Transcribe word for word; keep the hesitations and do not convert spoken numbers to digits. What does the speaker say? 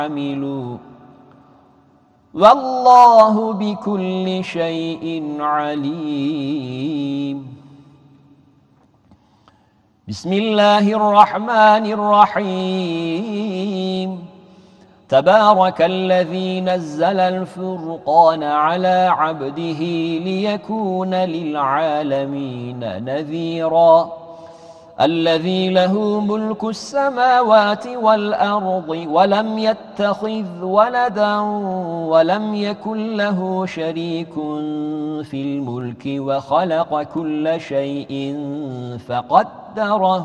عملوا والله بكل شيء عليم. بسم الله الرحمن الرحيم. تبارك الذي نزل الفرقان على عبده ليكون للعالمين نذيرا. الذي له ملك السماوات والأرض ولم يتخذ ولدا ولم يكن له شريك في الملك وخلق كل شيء فقدره